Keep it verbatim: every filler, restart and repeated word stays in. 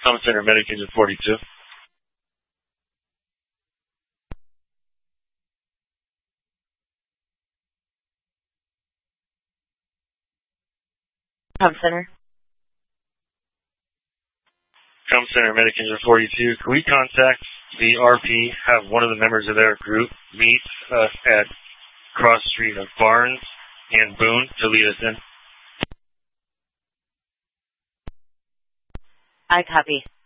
Com Center, Medic Engine forty-two. Com Center. Com Center, Medic Engine forty-two. Can we contact the R P, have one of the members of their group meet us at cross street of Barnes and Boone to lead us in? I copy.